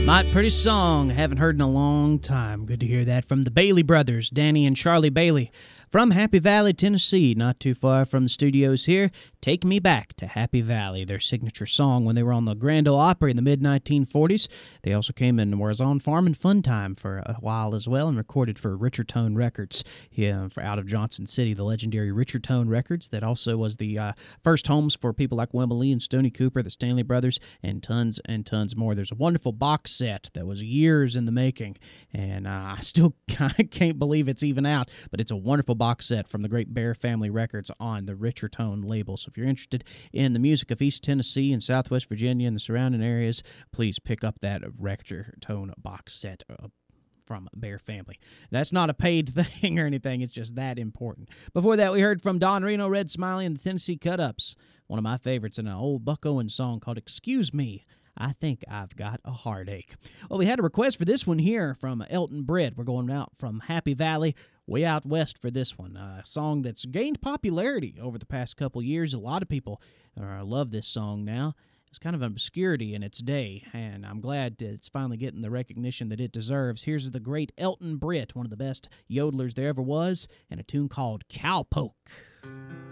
Might pretty song, haven't heard in a long time. Good to hear that from the Bailey brothers, Danny and Charlie Bailey. From Happy Valley, Tennessee, not too far from the studios here, Take Me Back to Happy Valley, their signature song when they were on the Grand Ole Opry in the mid-1940s. They also came in and was on Farm and Fun Time for a while as well and recorded for Richard Tone Records out of Johnson City, the legendary Richard Tone Records that also was the first homes for people like Wimble Lee and Stoney Cooper, the Stanley Brothers, and tons more. There's a wonderful box set that was years in the making, and I still kind of can't believe it's even out, but it's a wonderful box set from the great Bear Family Records on the Richard Tone label. So if you're interested in the music of East Tennessee and Southwest Virginia and the surrounding areas, please pick up that Richard Tone box set from Bear Family. That's not a paid thing or anything. It's just that important. Before that, we heard from Don Reno, Red Smiley, and the Tennessee Cut-Ups, one of my favorites, in an old Buck Owens song called Excuse Me, I Think I've Got a Heartache. Well, we had a request for this one here from Elton Britt. We're going out from Happy Valley, way out west for this one. A song that's gained popularity over the past couple years. A lot of people love this song now. It's kind of an obscurity in its day, and I'm glad that it's finally getting the recognition that it deserves. Here's the great Elton Britt, one of the best yodelers there ever was, and a tune called Cowpoke.